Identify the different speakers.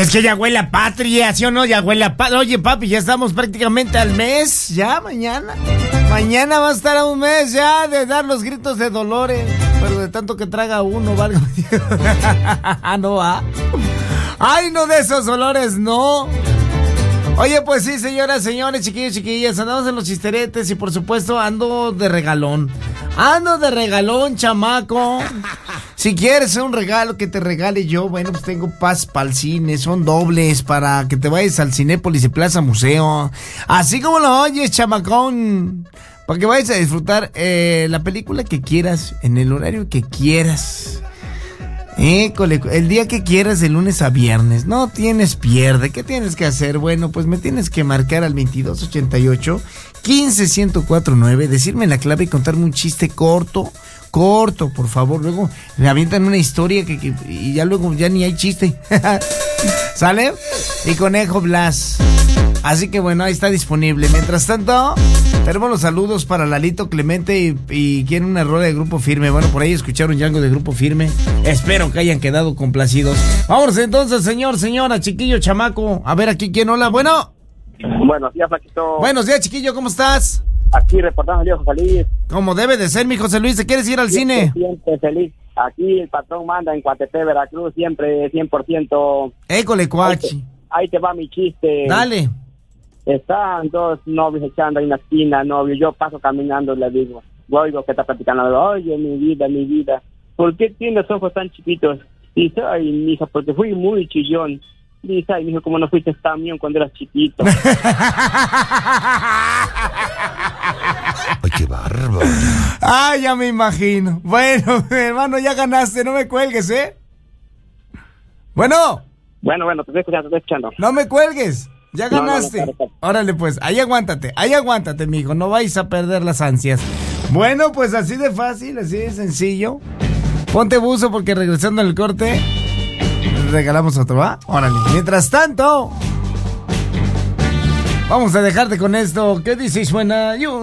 Speaker 1: Es que ya huele a patria, ¿sí o no? Ya huele a patria. Oye, papi, ya estamos prácticamente al mes. Ya, mañana. Mañana va a estar a un mes ya de dar los gritos de dolores. Pero de tanto que traga uno, valga. No va. Ay, no de esos olores, no. Oye, pues sí, señoras, señores, chiquillos, chiquillas, andamos en los chisteretes y por supuesto ando de regalón. Ando de regalón, chamaco. Si quieres un regalo que te regale yo, bueno, pues tengo pas para el cine, son dobles para que te vayas al Cinépolis y Plaza Museo. Así como lo oyes, chamacón, para que vayas a disfrutar la película que quieras, en el horario que quieras. El día que quieras, de lunes a viernes. No tienes pierde. ¿Qué tienes que hacer? Bueno, pues me tienes que marcar al 2288 15149, decirme la clave y contarme un chiste corto, por favor. Luego me avientan una historia y ya luego ya ni hay chiste. ¿Sale? Y Conejo Blas. Así que bueno, ahí está disponible. Mientras tanto, tenemos los saludos para Lalito Clemente y quieren una rola de Grupo Firme. Bueno, por ahí escucharon ya algo de Grupo Firme. Espero que hayan quedado complacidos. Vámonos entonces, señora, chiquillo, chamaco. A ver aquí quién, hola, bueno.
Speaker 2: Buenos días, Flaquito.
Speaker 1: Buenos días, chiquillo, ¿cómo estás?
Speaker 2: Aquí reportando a José Luis.
Speaker 1: Como debe de ser, mi José Luis, ¿te quieres ir al cine?
Speaker 2: Siempre feliz. Aquí el patrón manda en Coatepec, Veracruz, siempre 100%.
Speaker 1: École, cuachi.
Speaker 2: Ahí te va mi chiste.
Speaker 1: Dale.
Speaker 2: Están dos novios echando ahí en la esquina, novio. Yo paso caminando, le digo, oigo que está platicando. Oye, mi vida, ¿por qué tienes ojos tan chiquitos? Dice, ay, mija, porque fui muy chillón. Dice, ay, mijo, ¿cómo no fuiste camión cuando eras chiquito?
Speaker 3: Ay, qué bárbaro.
Speaker 1: Ay, ya me imagino. Bueno, hermano, ya ganaste, no me cuelgues, ¿eh? Bueno,
Speaker 2: te estoy escuchando.
Speaker 1: No me cuelgues. Ya ganaste. No. Órale, pues, ahí aguántate, mijo. No vais a perder las ansias. Bueno, pues así de fácil, así de sencillo. Ponte buzo porque regresando al corte regalamos otro, ¿va? Órale. Mientras tanto, vamos a dejarte con esto. ¿Qué dices? Suena yo.